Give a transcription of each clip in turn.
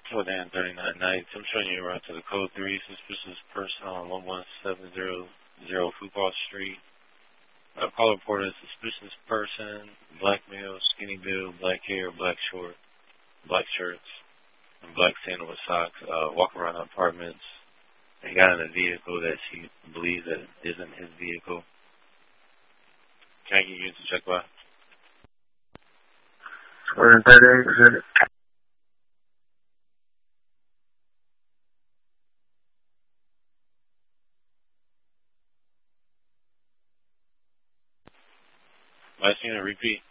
Oh, damn, 39 nights. I'm showing you around to the code 3, suspicious person on 11700 Football Street. Call report a suspicious person, black male, skinny build, black hair, black short, black shirts, and black sandal with socks, walk around the apartments. He got in a vehicle that she believes that isn't his vehicle. Can I get you to check by? Square 38, Last unit, repeat.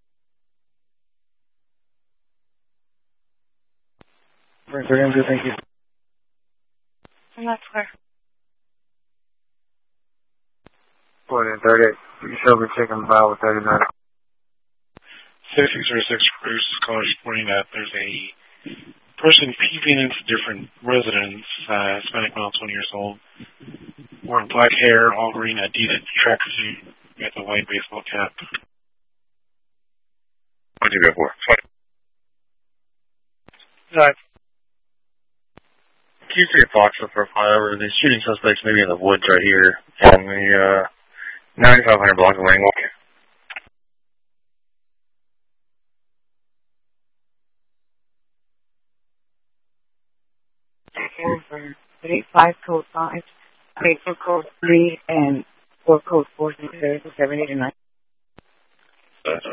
Square 38, thank you. I'm not square. Square 38, you should be checking by with 39. 6606 Cruise is calling reporting that there's a person peeping into different residents, Hispanic male, 20 years old, wearing black hair, all green Adidas tracksuit, with a white baseball cap. What did you go for? Right. Can you see a Foxville profile over the shooting suspects maybe in the woods right here on the 9500 block of Langwalk? Over 35 code 5, for code 3, and for code 4, 6, 7, 8, and 9.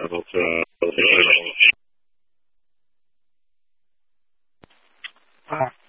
Uh,